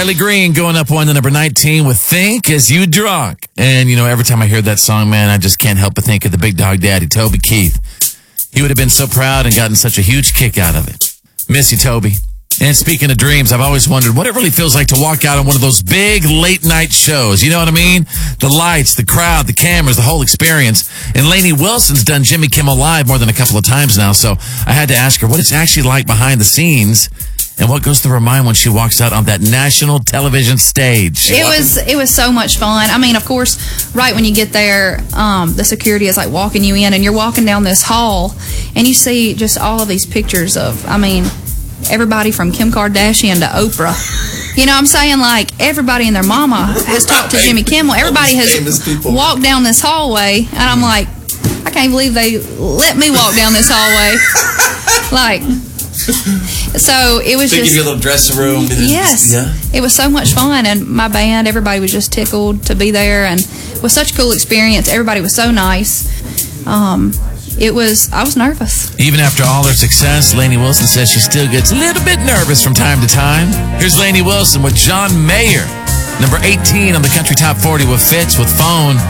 Riley Green going up one to number 19 with Think As You Drunk. And, every time I hear that song, man, I just can't help but think of the big dog daddy, Toby Keith. He would have been so proud and gotten such a huge kick out of it. Miss you, Toby. And speaking of dreams, I've always wondered what it really feels like to walk out on one of those big late night shows. You know what I mean? The lights, the crowd, the cameras, the whole experience. And Lainey Wilson's done Jimmy Kimmel Live more than a couple of times now, so I had to ask her what it's actually like behind the scenes and what goes through her mind when she walks out on that national television stage. It was so much fun. I mean, of course, right when you get there, the security is like walking you in, and you're walking down this hall, and you see just all of these pictures of, everybody from Kim Kardashian to Oprah. You know what I'm saying? Like, everybody and their mama has talked to Jimmy Kimmel. Everybody has walked down this hallway, and I'm like, I can't believe they let me walk down this hallway. So it was just your little dressing room. Yes, It was so much fun, and my band, everybody was just tickled to be there, and it was such a cool experience. Everybody was so nice. I was nervous. Even after all her success, Lainey Wilson says she still gets a little bit nervous from time to time. Here's Lainey Wilson with John Mayer, number 18 on the Country Top 40 with Fitz with Phone.